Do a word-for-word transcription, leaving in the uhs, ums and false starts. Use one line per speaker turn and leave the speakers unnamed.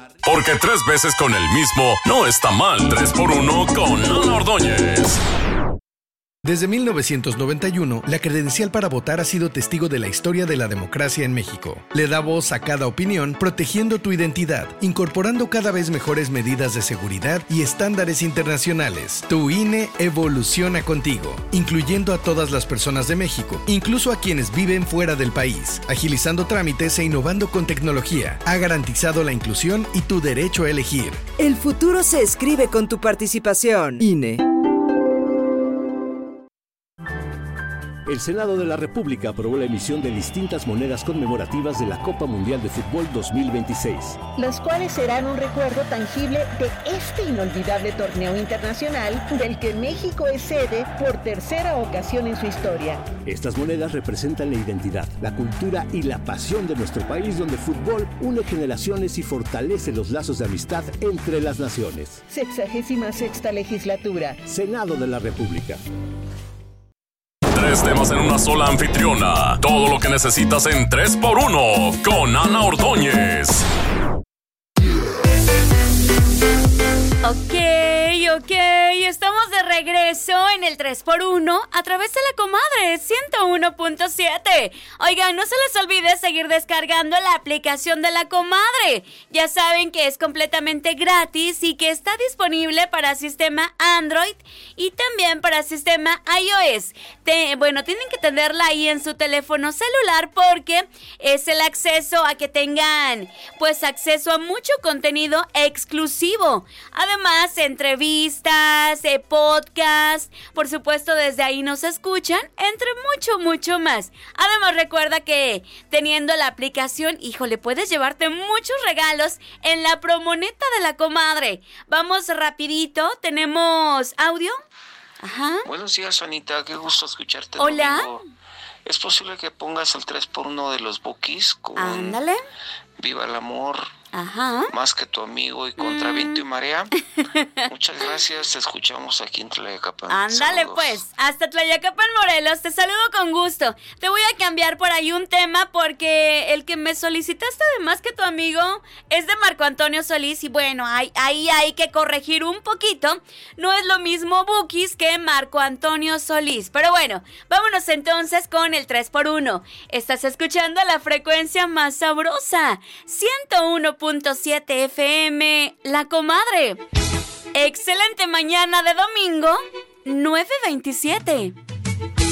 Porque tres veces con el mismo no está mal. Tres por uno con Ana Ordóñez.
Desde mil novecientos noventa y uno, la credencial para votar ha sido testigo de la historia de la democracia en México. Le da voz a cada opinión, protegiendo tu identidad, incorporando cada vez mejores medidas de seguridad y estándares internacionales. Tu I N E evoluciona contigo, incluyendo a todas las personas de México, incluso a quienes viven fuera del país, agilizando trámites e innovando con tecnología. Ha garantizado la inclusión y tu derecho a elegir.
El futuro se escribe con tu participación. I N E.
El Senado de la República aprobó la emisión de distintas monedas conmemorativas de la Copa Mundial de Fútbol dos mil veintiséis.
Las cuales serán un recuerdo tangible de este inolvidable torneo internacional del que México es sede por tercera ocasión en su historia.
Estas monedas representan la identidad, la cultura y la pasión de nuestro país, donde el fútbol une generaciones y fortalece los lazos de amistad entre las naciones.
Sexagésima sexta legislatura.
Senado de la República.
Tres temas en una sola anfitriona. Todo lo que necesitas en tres por uno con Ana Ordóñez.
Ok, ok, estamos de regreso en el tres por uno a través de la comadre ciento uno punto siete. Oigan, no se les olvide seguir descargando la aplicación de la comadre. Ya saben que es completamente gratis y que está disponible para sistema Android y también para sistema iOS. Te, bueno, tienen que tenerla ahí en su teléfono celular porque es el acceso a que tengan, pues, acceso a mucho contenido exclusivo. Además, entrevistas, eh, podcast, por supuesto desde ahí nos escuchan, entre mucho, mucho más. Además, recuerda que teniendo la aplicación, híjole, puedes llevarte muchos regalos en la promoneta de la comadre. Vamos rapidito, ¿tenemos audio? Ajá.
Buenos días, Anita, qué gusto escucharte.
Hola.
Domingo. ¿Es posible que pongas el tres por uno de los Bukis con
Ándale.
Viva el amor?
Ajá.
Más que tu amigo y contra
mm.
viento y marea. Muchas gracias, te escuchamos aquí en Tlayacapan.
Ándale. Saludos. Pues, hasta Tlayacapan, Morelos, te saludo con gusto. Te voy a cambiar por ahí un tema porque el que me solicitaste de Más que tu amigo es de Marco Antonio Solís y bueno, ahí hay, hay que corregir un poquito. No es lo mismo Bukis que Marco Antonio Solís, pero bueno, vámonos entonces con el tres por uno. Estás escuchando la frecuencia más sabrosa, ciento uno punto siete F M, La Comadre. Excelente mañana de domingo, nueve veintisiete.